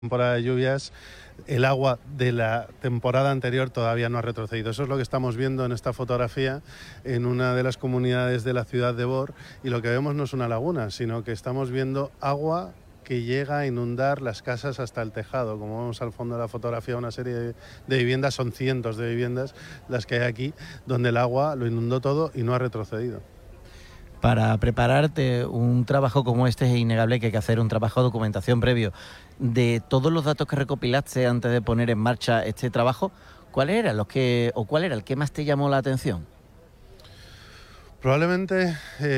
Temporada de lluvias, el agua de la temporada anterior todavía no ha retrocedido. Eso es lo que estamos viendo en esta fotografía en una de las comunidades de la ciudad de Bor, y lo que vemos no es una laguna, sino que estamos viendo agua que llega a inundar las casas hasta el tejado. Como vemos al fondo de la fotografía, una serie de viviendas, son cientos de viviendas las que hay aquí, donde el agua lo inundó todo y no ha retrocedido. Para prepararte un trabajo como este es innegable que hay que hacer un trabajo de documentación previo. De todos los datos que recopilaste antes de poner en marcha este trabajo, ¿cuál era el que más te llamó la atención? Probablemente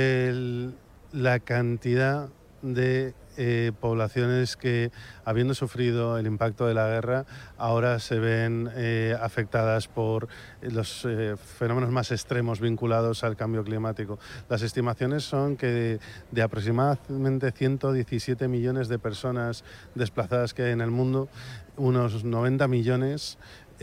la cantidad de poblaciones que, habiendo sufrido el impacto de la guerra, ahora se ven afectadas por los fenómenos más extremos vinculados al cambio climático. Las estimaciones son que de aproximadamente 117 millones de personas desplazadas que hay en el mundo, unos 90 millones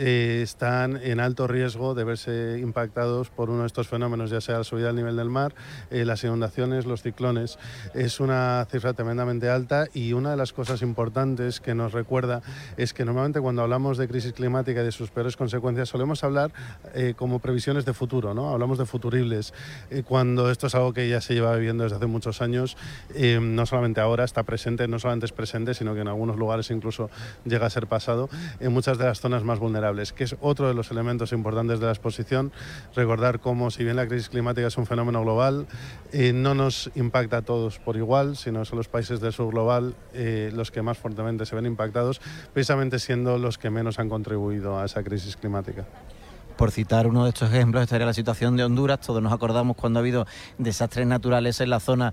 están en alto riesgo de verse impactados por uno de estos fenómenos, ya sea la subida del nivel del mar, las inundaciones, los ciclones. Es una cifra tremendamente alta, y una de las cosas importantes que nos recuerda es que normalmente cuando hablamos de crisis climática y de sus peores consecuencias solemos hablar como previsiones de futuro, ¿no? Hablamos de futuribles, cuando esto es algo que ya se lleva viviendo desde hace muchos años, no solamente ahora está presente, no solamente es presente, sino que en algunos lugares incluso llega a ser pasado en muchas de las zonas más vulnerables, que es otro de los elementos importantes de la exposición. Recordar cómo, si bien la crisis climática es un fenómeno global, no nos impacta a todos por igual, sino son los países del sur global los que más fuertemente se ven impactados, precisamente siendo los que menos han contribuido a esa crisis climática. Por citar uno de estos ejemplos, esta era la situación de Honduras. Todos nos acordamos cuando ha habido desastres naturales en la zona,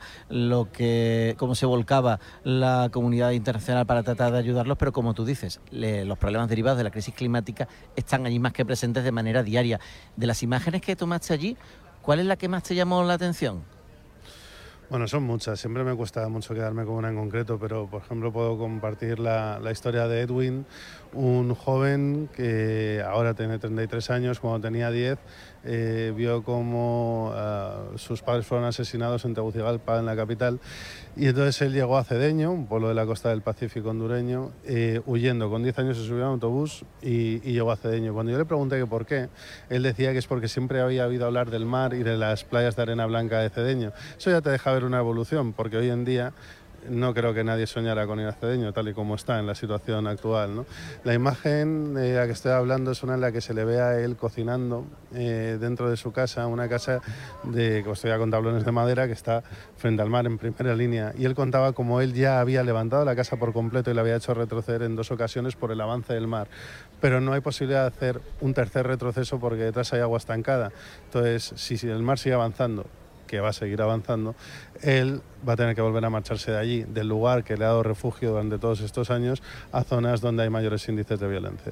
cómo se volcaba la comunidad internacional para tratar de ayudarlos, pero como tú dices, los problemas derivados de la crisis climática están allí más que presentes de manera diaria. De las imágenes que tomaste allí, ¿cuál es la que más te llamó la atención? Bueno, son muchas, siempre me cuesta mucho quedarme con una en concreto, pero por ejemplo puedo compartir la historia de Edwin, un joven que ahora tiene 33 años, cuando tenía 10, vio cómo sus padres fueron asesinados en Tegucigalpa, en la capital, y entonces él llegó a Cedeño, un pueblo de la costa del Pacífico hondureño, huyendo. Con 10 años se subió a un autobús y llegó a Cedeño. Cuando yo le pregunté que por qué, él decía que es porque siempre había oído hablar del mar y de las playas de arena blanca de Cedeño. Eso ya te deja ver una evolución, porque hoy en día no creo que nadie soñara con ir a Cedeño tal y como está en la situación actual, ¿no? La imagen de la que estoy hablando es una en la que se le ve a él cocinando dentro de su casa, una casa de construida con tablones de madera que está frente al mar en primera línea, y él contaba cómo él ya había levantado la casa por completo y la había hecho retroceder en 2 ocasiones por el avance del mar, pero no hay posibilidad de hacer un tercer retroceso porque detrás hay agua estancada. Entonces, si el mar sigue avanzando, que va a seguir avanzando, él va a tener que volver a marcharse de allí, del lugar que le ha dado refugio durante todos estos años, a zonas donde hay mayores índices de violencia.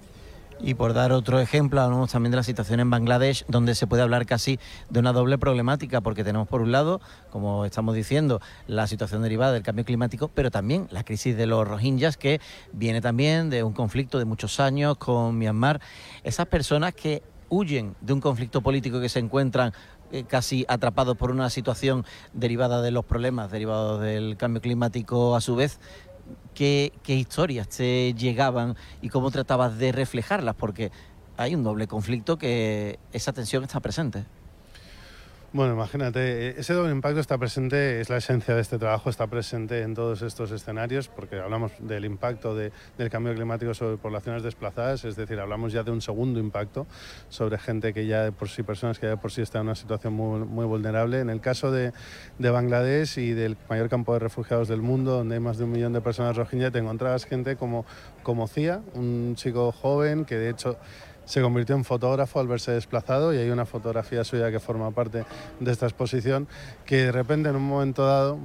Y por dar otro ejemplo, hablamos también de la situación en Bangladesh, donde se puede hablar casi de una doble problemática, porque tenemos por un lado, como estamos diciendo, la situación derivada del cambio climático, pero también la crisis de los rohingyas, que viene también de un conflicto de muchos años con Myanmar. Esas personas que huyen de un conflicto político, que se encuentran casi atrapados por una situación derivada de los problemas derivados del cambio climático a su vez, ¿qué historias te llegaban y cómo tratabas de reflejarlas? Porque hay un doble conflicto, que esa tensión está presente. Bueno, imagínate, ese doble impacto está presente, es la esencia de este trabajo, está presente en todos estos escenarios, porque hablamos del impacto del cambio climático sobre poblaciones desplazadas, es decir, hablamos ya de un segundo impacto sobre gente que ya de por sí, personas que ya de por sí están en una situación muy, muy vulnerable. En el caso de Bangladesh y del mayor campo de refugiados del mundo, donde hay más de 1 millón de personas rohingya, te encontrabas gente como Zia, un chico joven que de hecho se convirtió en fotógrafo al verse desplazado, y hay una fotografía suya que forma parte de esta exposición, que de repente en un momento dado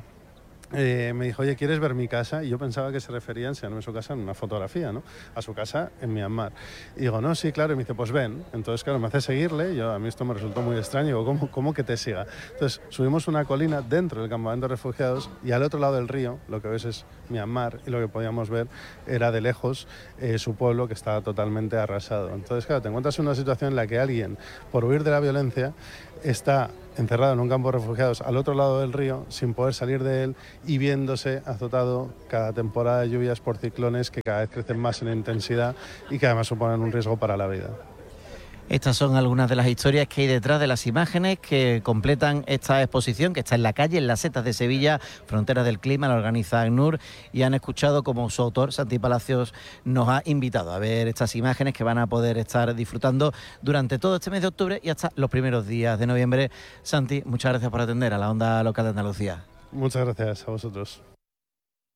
me dijo: oye, ¿quieres ver mi casa? Y yo pensaba que se refería a enseñarme su casa en una fotografía, ¿no? A su casa en Myanmar. Y digo: no, sí, claro. Y me dice: pues ven. Entonces, claro, me hace seguirle. A mí esto me resultó muy extraño. Digo: ¿cómo que te siga? Entonces, subimos una colina dentro del campamento de refugiados, y al otro lado del río lo que ves es Myanmar, y lo que podíamos ver era de lejos su pueblo, que estaba totalmente arrasado. Entonces, claro, te encuentras en una situación en la que alguien, por huir de la violencia, está encerrado en un campo de refugiados al otro lado del río, sin poder salir de él y viéndose azotado cada temporada de lluvias por ciclones que cada vez crecen más en intensidad y que además suponen un riesgo para la vida. Estas son algunas de las historias que hay detrás de las imágenes que completan esta exposición que está en la calle, en las Setas de Sevilla, Fronteras del Clima, la organiza ACNUR, y han escuchado como su autor, Santi Palacios, nos ha invitado a ver estas imágenes que van a poder estar disfrutando durante todo este mes de octubre y hasta los primeros días de noviembre. Santi, muchas gracias por atender a la Onda Local de Andalucía. Muchas gracias a vosotros.